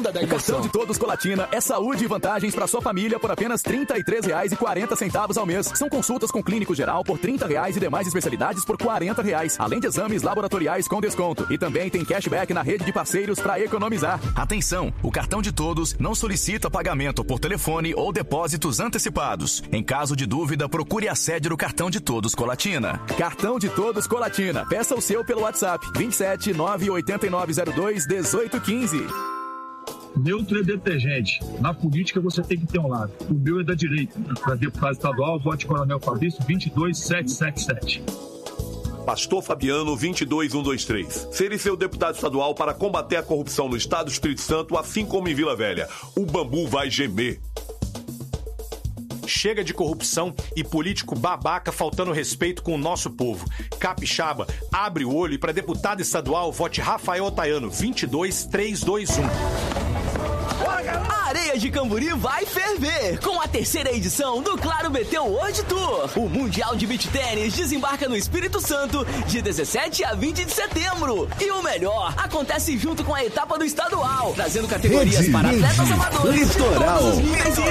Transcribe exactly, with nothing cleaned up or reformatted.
onda da emoção. Cartão de Todos Colatina é saúde e vantagens para sua família por apenas trinta e três reais e quarenta centavos ao mês. São consultas com clínico geral por trinta reais e demais especialidades por quarenta reais. Além de exames laboratoriais com desconto. E também tem cashback na rede de parceiros para economizar. Atenção, o Cartão de Todos não solicita pagamento por telefone ou depósitos antecipados. Em caso de dúvida, procure a sede do Cartão de Todos Colatina. Cartão de Todos Colatina. Peça o seu pelo WhatsApp vinte e sete, nove oito nove zero dois, um oito um cinco. Neutro é detergente. Na política você tem que ter um lado. O meu é da direita. Para deputado estadual, vote Coronel Fabrício vinte e dois mil setecentos e setenta e sete. Pastor Fabiano vinte e dois mil cento e vinte e três. Serei seu deputado estadual para combater a corrupção no estado do Espírito Santo, assim como em Vila Velha. O bambu vai gemer. Chega de corrupção e político babaca faltando respeito com o nosso povo. Capixaba, abre o olho e para deputado estadual, vote Rafael Otaiano, vinte e dois mil trezentos e vinte e um. A Areia de Camburi vai ferver com a terceira edição do Claro B T World Tour. O Mundial de Beach Tênis desembarca no Espírito Santo de dezessete a vinte de setembro. E o melhor, acontece junto com a etapa do estadual, trazendo categorias Rede, para atletas rede, amadores de litoral. todos os níveis e